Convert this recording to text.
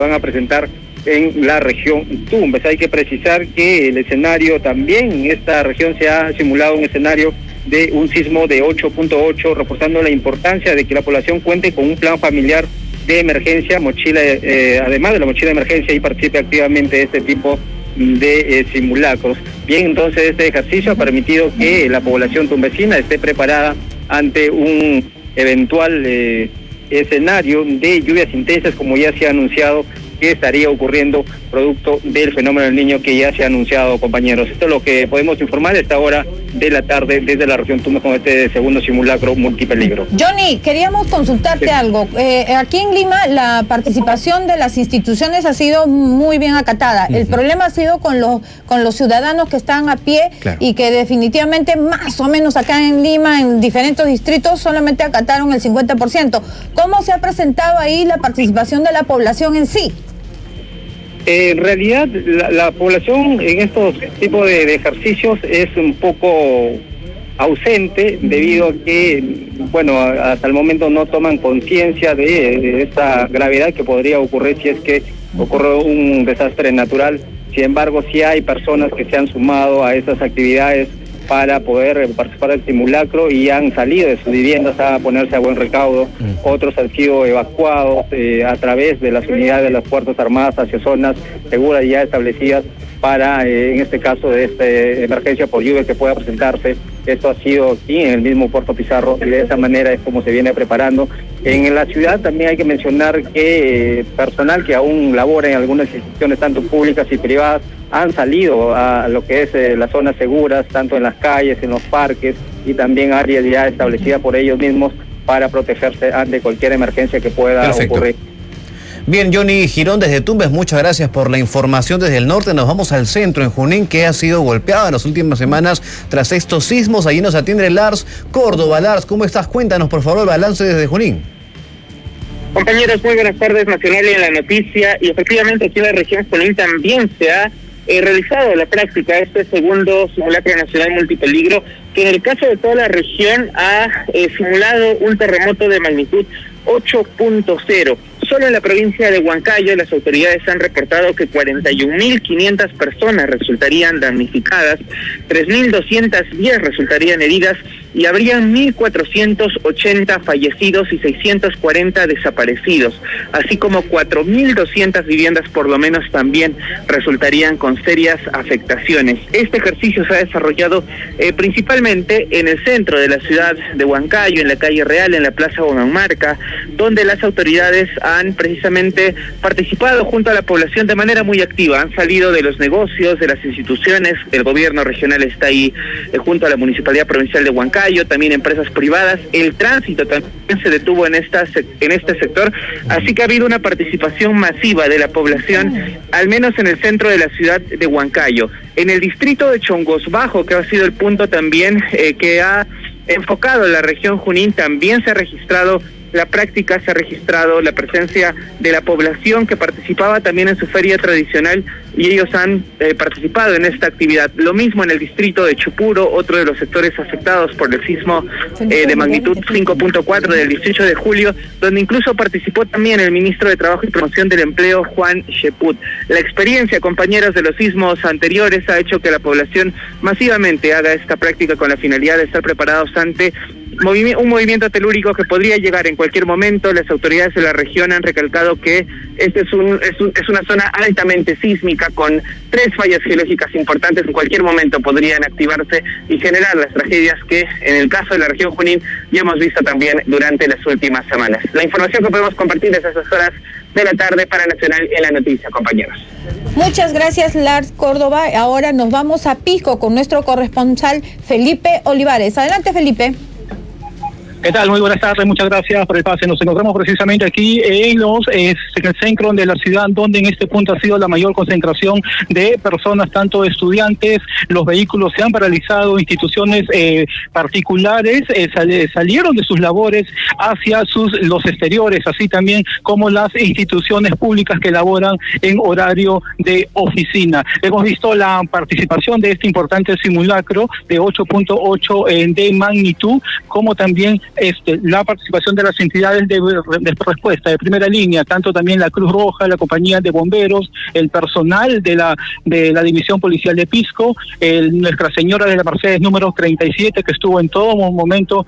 van a presentar en la región Tumbes. Hay que precisar que el escenario también en esta región se ha simulado un escenario de un sismo de 8.8, reportando la importancia de que la población cuente con un plan familiar de emergencia, además de la mochila de emergencia, y participe activamente de este tipo de simulacros. Bien, entonces este ejercicio ha permitido que la población tumbesina esté preparada ante un eventual escenario de lluvias intensas, como ya se ha anunciado que estaría ocurriendo producto del fenómeno del Niño que ya se ha anunciado, compañeros. Esto es lo que podemos informar a esta hora de la tarde desde la región Tumbes con este segundo simulacro multipeligro. Johnny, queríamos consultarte algo. Aquí en Lima la participación de las instituciones ha sido muy bien acatada. El problema ha sido con los ciudadanos que están a pie, claro, y que definitivamente más o menos acá en Lima, en diferentes distritos, solamente acataron el 50%. ¿Cómo se ha presentado ahí la participación de la población en sí? En realidad, la población en estos tipos de ejercicios es un poco ausente debido a que, bueno, hasta el momento no toman conciencia de esta gravedad que podría ocurrir si es que ocurre un desastre natural. Sin embargo, sí hay personas que se han sumado a estas actividades para poder participar del simulacro y han salido de sus viviendas a ponerse a buen recaudo. Otros han sido evacuados a través de las unidades de las Fuerzas Armadas hacia zonas seguras ya establecidas para, en este caso, de esta emergencia por lluvia que pueda presentarse. Esto ha sido aquí en el mismo Puerto Pizarro y de esa manera es como se viene preparando. En la ciudad también hay que mencionar que personal que aún labora en algunas instituciones, tanto públicas y privadas, han salido a lo que es las zonas seguras, tanto en las calles, en los parques y también áreas ya establecidas por ellos mismos para protegerse ante cualquier emergencia que pueda ocurrir. Bien, Johnny Girón desde Tumbes, muchas gracias por la información desde el norte. Nos vamos al centro, en Junín, que ha sido golpeado en las últimas semanas tras estos sismos. Allí nos atiende Lars Córdoba. Lars, ¿cómo estás? Cuéntanos, por favor, el balance desde Junín. Compañeros, muy buenas tardes. Nacional en la noticia. Y efectivamente aquí en la región Junín también se ha realizado la práctica este segundo simulacro nacional multipeligro, que en el caso de toda la región ha simulado un terremoto de magnitud 8.0. Solo en la provincia de Huancayo las autoridades han reportado que 41.500 personas resultarían damnificadas, 3.210 resultarían heridas y habrían 1.480 fallecidos y 640 desaparecidos, así como 4.200 viviendas por lo menos también resultarían con serias afectaciones. Este ejercicio se ha desarrollado principalmente en el centro de la ciudad de Huancayo, en la calle Real, en la Plaza Huamanmarca, donde las autoridades han precisamente participado junto a la población de manera muy activa. Han salido de los negocios, de las instituciones, el gobierno regional está ahí junto a la Municipalidad Provincial de Huancayo, también empresas privadas. El tránsito también se detuvo en este sector, así que ha habido una participación masiva de la población, al menos en el centro de la ciudad de Huancayo. En el distrito de Chongos Bajo, que ha sido el punto también que ha enfocado la región Junín, también se ha registrado la práctica, se ha registrado la presencia de la población que participaba también en su feria tradicional y ellos han participado en esta actividad. Lo mismo en el distrito de Chupuro, otro de los sectores afectados por el sismo de magnitud 5.4 del 18 de julio, donde incluso participó también el ministro de Trabajo y Promoción del Empleo, Juan Sheput. La experiencia, compañeros, de los sismos anteriores ha hecho que la población masivamente haga esta práctica con la finalidad de estar preparados ante un movimiento telúrico que podría llegar en cualquier momento. Las autoridades de la región han recalcado que este es una zona altamente sísmica con 3 fallas geológicas importantes. En cualquier momento podrían activarse y generar las tragedias que en el caso de la región Junín ya hemos visto también durante las últimas semanas. La información que podemos compartir desde esas horas de la tarde para Nacional en la Noticia, compañeros. Muchas gracias, Lars Córdoba. Ahora nos vamos a Pisco con nuestro corresponsal Felipe Olivares. Adelante, Felipe. ¿Qué tal? Muy buenas tardes, muchas gracias por el pase. Nos encontramos precisamente aquí en el centro de la ciudad, donde en este punto ha sido la mayor concentración de personas, tanto estudiantes, los vehículos se han paralizado, instituciones particulares salieron de sus labores hacia los exteriores, así también como las instituciones públicas que laboran en horario de oficina. Hemos visto la participación de este importante simulacro de 8.8 de magnitud, como también la participación de las entidades de respuesta de primera línea, tanto también la Cruz Roja, la compañía de bomberos, el personal de la División Policial de Pisco, Nuestra Señora de la Mercedes número 37, que estuvo en todo momento